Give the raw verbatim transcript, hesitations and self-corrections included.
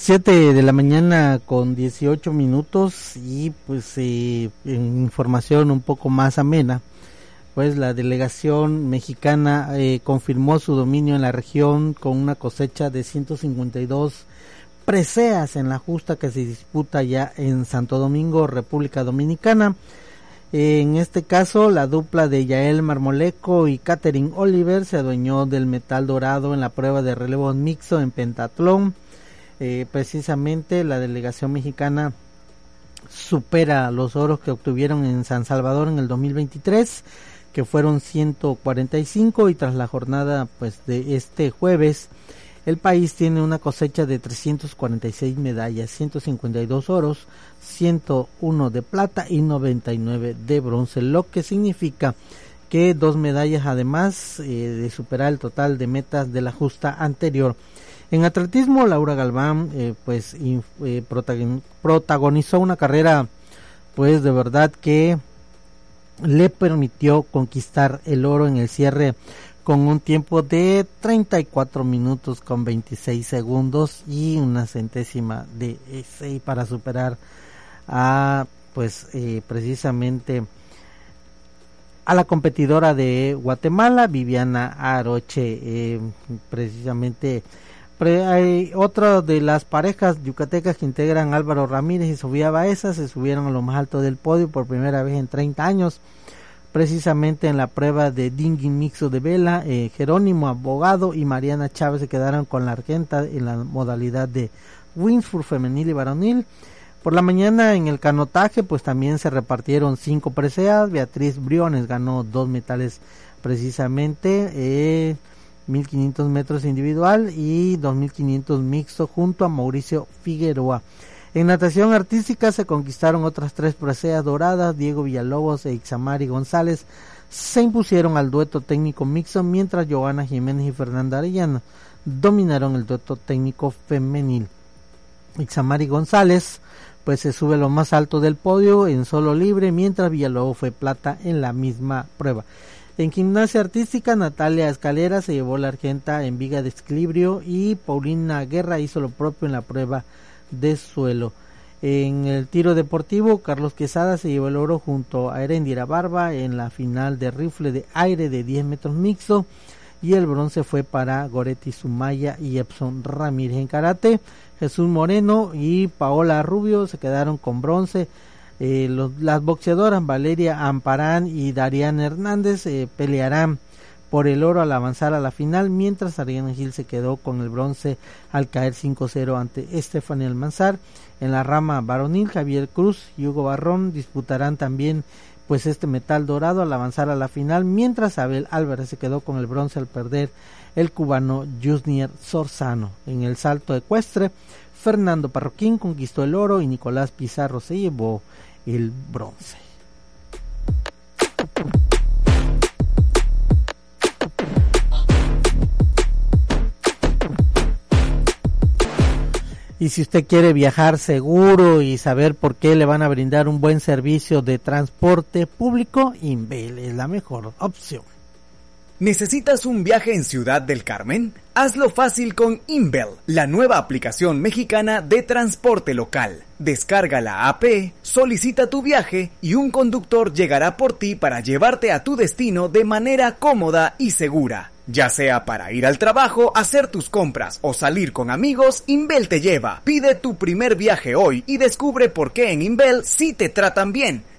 Siete de la mañana con dieciocho minutos y pues eh, en información un poco más amena, pues la delegación mexicana eh, confirmó su dominio en la región con una cosecha de ciento cincuenta y dos preseas en la justa que se disputa ya en Santo Domingo, República Dominicana. En este caso, la dupla de Yael Marmoleco y Catherine Oliver se adueñó del metal dorado en la prueba de relevo mixto en pentatlón. Eh, precisamente la delegación mexicana supera los oros que obtuvieron en San Salvador en el dos mil veintitrés, que fueron ciento cuarenta y cinco, y tras la jornada pues de este jueves, el país tiene una cosecha de trescientas cuarenta y seis medallas, ciento cincuenta y dos oros, ciento uno de plata y noventa y nueve de bronce, lo que significa que dos medallas además eh, de superar el total de metas de la justa anterior. En atletismo, Laura Galván eh, pues eh, protagonizó una carrera pues de verdad que le permitió conquistar el oro en el cierre con un tiempo de treinta y cuatro minutos con veintiséis segundos y una centésima de seis para superar a pues eh, precisamente a la competidora de Guatemala, Viviana Aroche. Eh, precisamente pre, hay otra de las parejas yucatecas que integran Álvaro Ramírez y Sofía Baeza, se subieron a lo más alto del podio por primera vez en treinta años. Precisamente en la prueba de dinghy mixto de vela, eh, Jerónimo Abogado y Mariana Chávez se quedaron con la argenta en la modalidad de windsurf femenil y varonil. Por la mañana en el canotaje pues también se repartieron cinco preseas. Beatriz Briones ganó dos metales precisamente, eh, mil quinientos metros individual y dos mil quinientos mixto junto a Mauricio Figueroa. En natación artística se conquistaron otras tres preseas doradas. Diego Villalobos e Ixamari González se impusieron al dueto técnico mixto, mientras Joana Jiménez y Fernanda Arellano dominaron el dueto técnico femenil. Ixamari González pues se sube a lo más alto del podio en solo libre, mientras Villalobos fue plata en la misma prueba. En gimnasia artística, Natalia Escalera se llevó la argenta en viga de equilibrio y Paulina Guerra hizo lo propio en la prueba de suelo. En el tiro deportivo, Carlos Quesada se llevó el oro junto a Erendira Barba en la final de rifle de aire de diez metros mixto, y el bronce fue para Goretti Sumaya y Epson Ramírez. En karate, Jesús Moreno y Paola Rubio se quedaron con bronce. Eh, los, las boxeadoras Valeria Amparán y Dariana Hernández eh, pelearán por el oro al avanzar a la final, mientras Ariana Gil se quedó con el bronce al caer cinco cero ante Estefanía Almanzar. En la rama varonil, Javier Cruz y Hugo Barrón disputarán también pues este metal dorado al avanzar a la final, mientras Abel Álvarez se quedó con el bronce al perder el cubano Yusnier Sorzano. En el salto ecuestre, Fernando Parroquín conquistó el oro y Nicolás Pizarro se llevó el bronce. Y si usted quiere viajar seguro y saber por qué le van a brindar un buen servicio de transporte público, Invel es la mejor opción. ¿Necesitas un viaje en Ciudad del Carmen? Hazlo fácil con Invel, la nueva aplicación mexicana de transporte local. Descarga la A P, solicita tu viaje y un conductor llegará por ti para llevarte a tu destino de manera cómoda y segura. Ya sea para ir al trabajo, hacer tus compras o salir con amigos, Invel te lleva. Pide tu primer viaje hoy y descubre por qué en Invel sí te tratan bien.